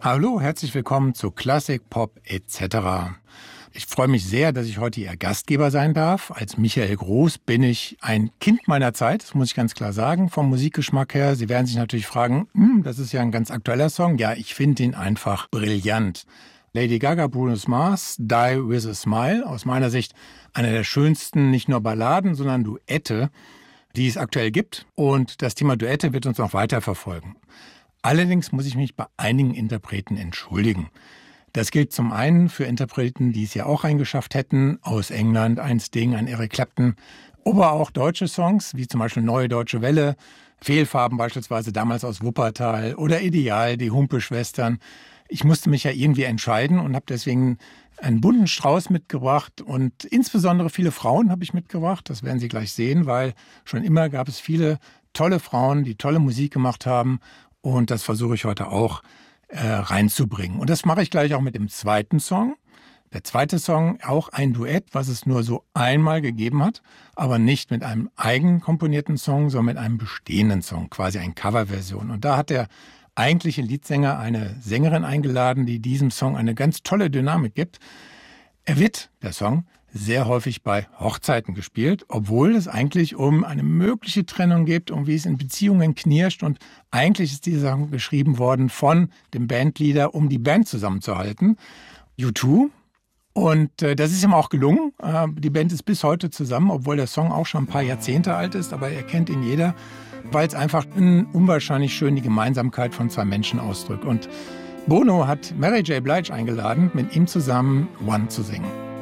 Hallo, herzlich willkommen zu Klassik, Pop etc. Ich freue mich sehr, dass ich heute Ihr Gastgeber sein darf. Als Michael Groß bin ich ein Kind meiner Zeit, das muss ich ganz klar sagen, vom Musikgeschmack her. Sie werden sich natürlich fragen, das ist ja ein ganz aktueller Song. Ja, ich finde ihn einfach brillant. Lady Gaga, Bruno Mars, Die With a Smile. Aus meiner Sicht einer der schönsten, nicht nur Balladen, sondern Duette, die es aktuell gibt. Und das Thema Duette wird uns noch weiter verfolgen. Allerdings muss ich mich bei einigen Interpreten entschuldigen. Das gilt zum einen für Interpreten, die es ja auch reingeschafft hätten, aus England, ein Sting, ein Eric Clapton, aber auch deutsche Songs, wie zum Beispiel Neue Deutsche Welle, Fehlfarben beispielsweise damals aus Wuppertal oder Ideal, die Humpe-Schwestern. Ich musste mich ja irgendwie entscheiden und habe deswegen einen bunten Strauß mitgebracht und insbesondere viele Frauen habe ich mitgebracht, das werden Sie gleich sehen, weil schon immer gab es viele tolle Frauen, die tolle Musik gemacht haben. Und das versuche ich heute auch reinzubringen. Und das mache ich gleich auch mit dem zweiten Song. Der zweite Song, auch ein Duett, was es nur so einmal gegeben hat, aber nicht mit einem eigen komponierten Song, sondern mit einem bestehenden Song, quasi eine Coverversion. Und da hat der eigentliche Leadsänger eine Sängerin eingeladen, die diesem Song eine ganz tolle Dynamik gibt. Er wird, der Song, sehr häufig bei Hochzeiten gespielt, obwohl es eigentlich um eine mögliche Trennung geht, um wie es in Beziehungen knirscht. Und eigentlich ist dieser Song geschrieben worden von dem Bandleader, um die Band zusammenzuhalten, U2. Und das ist ihm auch gelungen. Die Band ist bis heute zusammen, obwohl der Song auch schon ein paar Jahrzehnte alt ist, aber er kennt ihn jeder, weil es einfach unwahrscheinlich schön die Gemeinsamkeit von zwei Menschen ausdrückt. Und Bono hat Mary J. Blige eingeladen, mit ihm zusammen One zu singen.